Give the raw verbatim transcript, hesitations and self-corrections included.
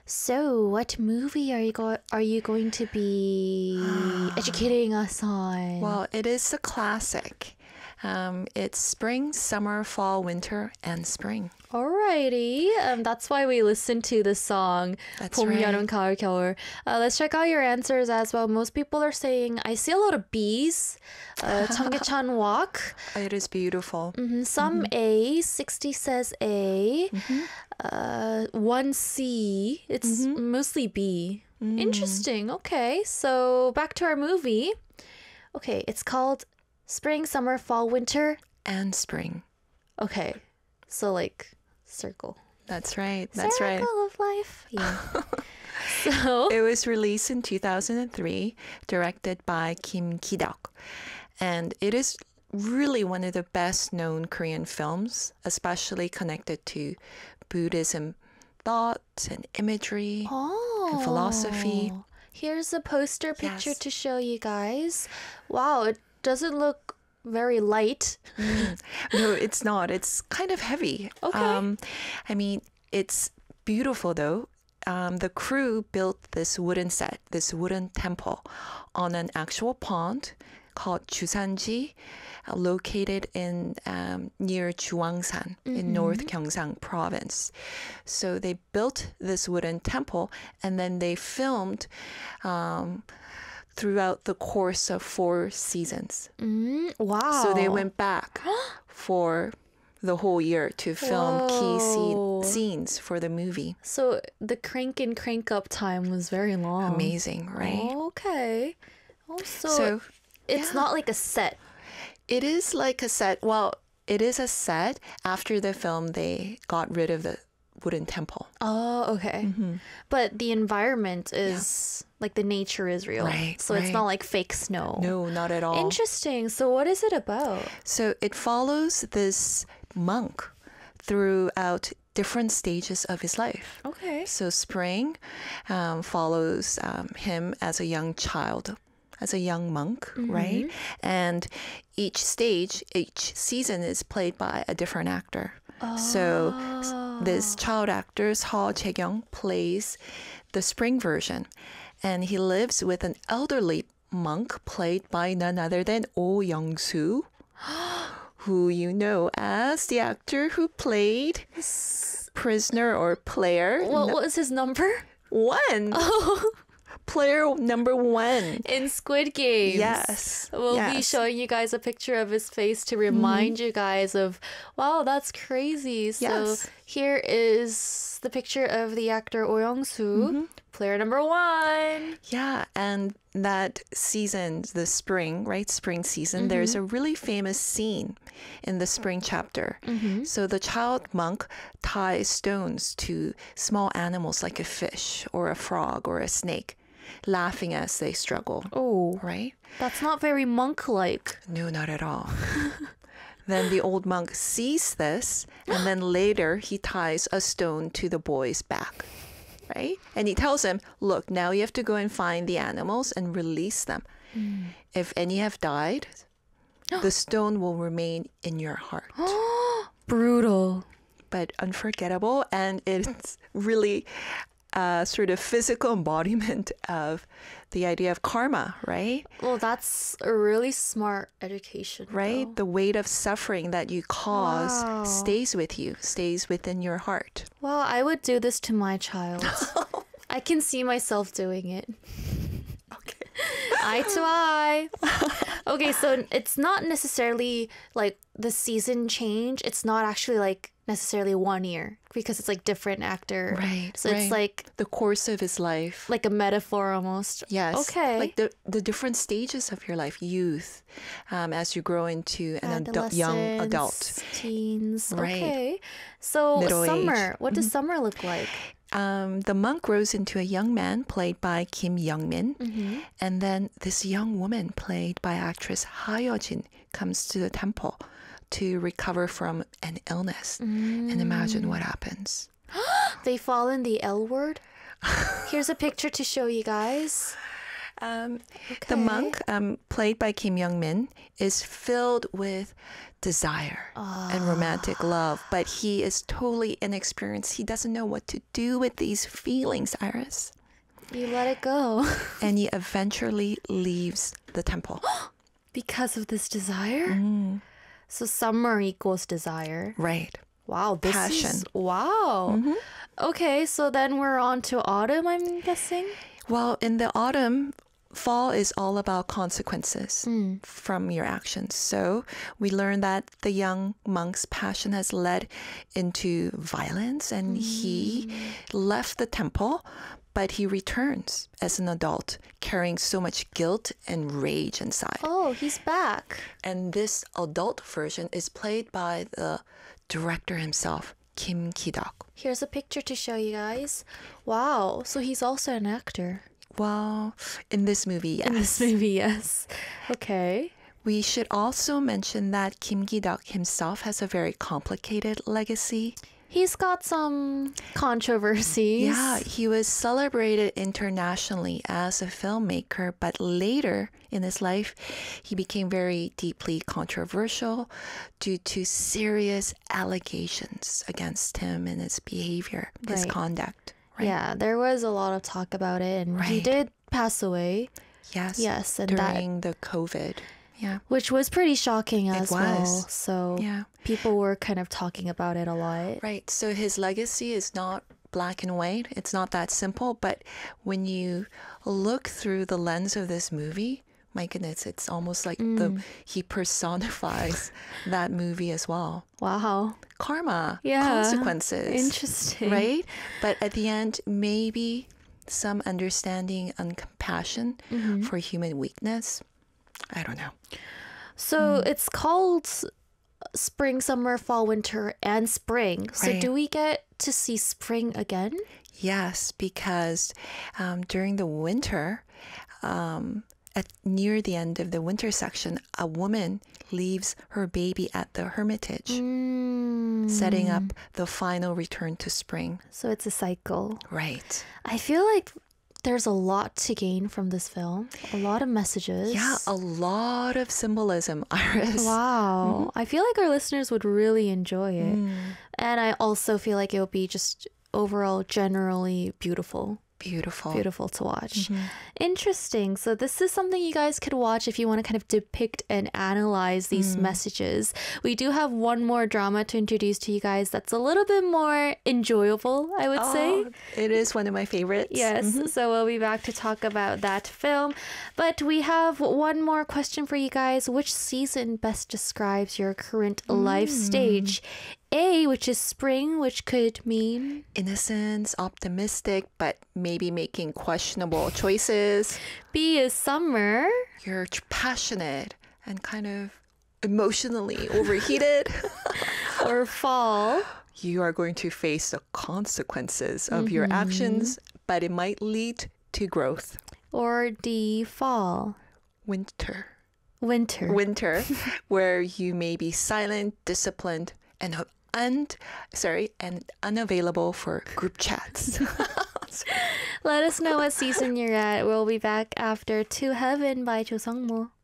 So, what movie are you go- are you going to be educating us on? Well, it is a classic. Um, it's spring, summer, fall, winter, and spring. Alrighty, um, that's why we listened to the song That's 봄, right. 여름, 가을, 겨울. Uh, let's check out your answers as well. Most people are saying, I see a lot of B's. Uh, 청계천 walk. It is beautiful. Mhm, some A, sixty says A. Uh, one C, it's mostly B. Interesting, okay. So back to our movie. Okay, it's called Spring, Summer, Fall, Winter. And spring. Okay, so like circle. That's right. That's Circle right. of life. Yeah. So It was released in two thousand three, directed by Kim Ki-duk. And it is really one of the best known Korean films, especially connected to Buddhism thoughts and imagery. oh, philosophy. Here's a poster picture Yes. to show you guys. Wow, it doesn't look very light. No, it's not. It's kind of heavy. Okay. Um, I mean, it's beautiful though. Um, the crew built this wooden set, this wooden temple, on an actual pond called Jusanji, uh, located in um, near Juangsan in North Gyeongsang province. So they built this wooden temple, and then they filmed um, throughout the course of four seasons. Mm, wow. So they went back for the whole year to film key Whoa. scene, scenes for the movie. So the crank and crank up time was very long. Amazing, right? Okay. Oh, so, So it's yeah. not like a set. it is like a set. Well, it is a set. After the film, they got rid of the wooden temple. Oh, okay. Mm-hmm. But the environment is like the nature is real. Right, So it's right. not like fake snow. No, not at all. Interesting. So what is it about? So it follows this monk throughout different stages of his life. Okay. So spring um, follows um, him as a young child, as a young monk, right? And each stage, each season is played by a different actor. So s- this child actor, Seo Jae-kyung, plays the spring version. And he lives with an elderly monk played by none other than Oh Young-soo, who you know as the actor who played prisoner or player What was his number? one. Player number one. In Squid Games. Yes. We'll be yes. showing you guys a picture of his face to remind you guys of, wow, that's crazy. So Yes. here is the picture of the actor Oh Young-soo, player number one. Yeah, and that season, the spring, right? Spring season, there's a really famous scene in the spring chapter. So the child monk ties stones to small animals like a fish or a frog or a snake, laughing as they struggle, Oh, right? that's not very monk-like. No, not at all. Then the old monk sees this, and then later he ties a stone to the boy's back, right? And he tells him, look, now you have to go and find the animals and release them. If any have died, the stone will remain in your heart. Brutal. But unforgettable, and it's really a sort of physical embodiment of the idea of karma, right? Well, that's a really smart education. Right? though. The weight of suffering that you cause Wow. stays with you, stays within your heart. Well, I would do this to my child. I can see myself doing it. Okay. Eye to eye. Okay, so it's not necessarily like the season change. It's not actually like necessarily one year because it's like different actor. Right, So it's right. like The course of his life. like a metaphor almost. Yes. Okay. Like the, the different stages of your life, youth, um, as you grow into an adult, young adult. Adolescents, teens. Right. Okay. So Middle summer. age. Mm-hmm. What does summer look like? Um, the monk grows into a young man played by Kim Young-min. And then this young woman played by actress Ha Yeo-jin comes to the temple to recover from an illness. And imagine what happens. They fall in the L word. Here's a picture to show you guys. Um, The monk, um, played by Kim Young-min, is filled with desire and romantic love, but he is totally inexperienced. He doesn't know what to do with these feelings, Iris. You let it go. And he eventually leaves the temple. Because of this desire? Mm. So summer equals desire. Right. Wow, this Passion. is wow. Mm-hmm. Okay, so then we're on to autumn, I'm guessing. Well, in the autumn, fall is all about consequences Mm. from your actions. So we learn that the young monk's passion has led into violence, and he left the temple, but he returns as an adult, carrying so much guilt and rage inside. Oh, he's back. And this adult version is played by the director himself, Kim Ki-duk. Here's a picture to show you guys. Wow, so he's also an actor. Well, in this movie, yes. In this movie, yes. Okay. We should also mention that Kim Ki-duk himself has a very complicated legacy. He's got some controversies. Yeah, he was celebrated internationally as a filmmaker, but later in his life, he became very deeply controversial due to serious allegations against him and his behavior, his Right. conduct. Right? Yeah, there was a lot of talk about it, and he Right. did pass away. Yes. Yes, and that during the COVID. Yeah. which was pretty shocking as well. was. So Yeah. people were kind of talking about it a lot. Right. So his legacy is not black and white. It's not that simple. But when you look through the lens of this movie, my goodness, it's almost like the he personifies that movie as well. Wow. Karma, Yeah. consequences. Interesting. Right? But at the end, maybe some understanding and compassion Mm-hmm. for human weakness. I don't know. So it's called s- spring, summer, fall, winter, and spring. So Right. do we get to see spring again? Yes, because um, during the winter, um, at near the end of the winter section, a woman leaves her baby at the hermitage, Mm. setting up the final return to spring. So it's a cycle. Right. I feel like there's a lot to gain from this film. A lot of messages. Yeah, a lot of symbolism, Iris. Wow. I feel like our listeners would really enjoy it. Mm, And I also feel like it will be just overall generally beautiful. beautiful. Beautiful to watch. Mm-hmm. Interesting. So this is something you guys could watch if you want to kind of depict and analyze these Mm. messages. We do have one more drama to introduce to you guys that's a little bit more enjoyable, I would say. Oh, it is one of my favorites. Yes, so we'll be back to talk about that film. But we have one more question for you guys. Which season best describes your current life stage? A, which is spring, which could mean Innocence, optimistic, but maybe making questionable choices. B is summer, You're tr- passionate and kind of emotionally overheated. or fall. You are going to face the consequences of your actions, but it might lead to growth. Or D, fall. Winter. Winter. Winter, where you may be silent, disciplined, and uh, and sorry, and unavailable for group chats. Let us know what season you're at. We'll be back after To Heaven by Jo Sung-mo.